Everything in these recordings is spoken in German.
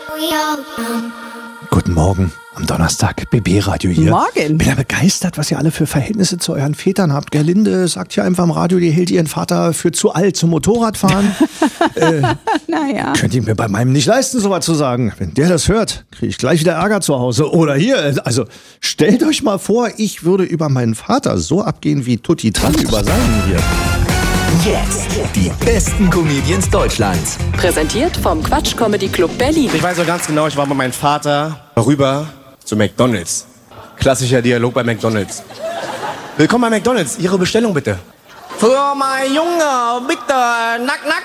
Guten Morgen am Donnerstag, BB-Radio hier. Morgen. Bin ja begeistert, was ihr alle für Verhältnisse zu euren Vätern habt. Gerlinde sagt ja einfach im Radio, die hält ihren Vater für zu alt zum Motorradfahren. Naja. Könnte ich mir bei meinem nicht leisten, sowas zu sagen. Wenn der das hört, kriege ich gleich wieder Ärger zu Hause. Oder hier, also stellt euch mal vor, ich würde über meinen Vater so abgehen wie Tutti Trant über seinen hier. Jetzt die besten Comedians Deutschlands. Präsentiert vom Quatsch Comedy Club Berlin. Ich weiß noch ganz genau, ich war mit meinem Vater rüber zu McDonald's. Klassischer Dialog bei McDonald's. Willkommen bei McDonald's, Ihre Bestellung bitte. Für mein Junge, bitte, nack, nack.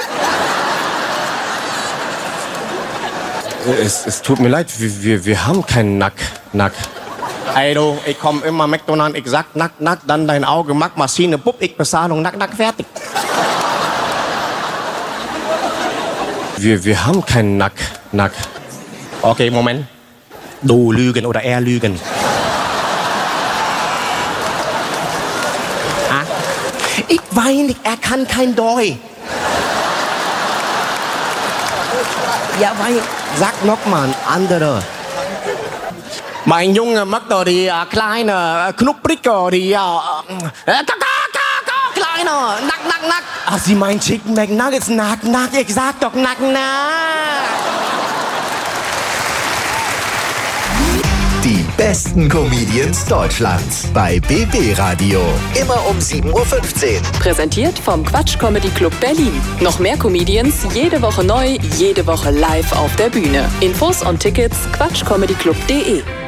Es tut mir leid, wir haben keinen Nack, nack. Ey du, ich komm immer McDonald's, ich sag nack, nack, dann dein Auge, Maschine, Pupp, ich Bezahlung, nack, nack, fertig. Wir haben keinen Nack, nack. Okay, Moment. Du lügen oder er lügen. Ah? Ich weine nicht, er kann kein Doi. Ja, weil, sag noch mal, andere. Mein Junge mag doch die kleine Knupprige, die kleine, nack, nack, nack. Ach, sie meint Chicken McNuggets, nack, nack, ich sag doch nack, nack. Die besten Comedians Deutschlands bei BB Radio. Immer um 7:15 Uhr. Präsentiert vom Quatsch Comedy Club Berlin. Noch mehr Comedians, jede Woche neu, jede Woche live auf der Bühne. Infos und Tickets quatschcomedyclub.de.